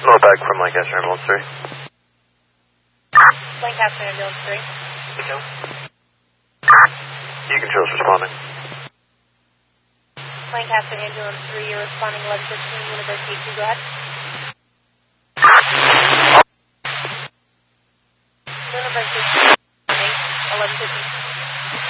Back from Lancaster Ambulance 3. Lancaster Ambulance 3. Beacon Trail's responding. Lancaster Ambulance 3, you're responding 1115 University 2, go ahead.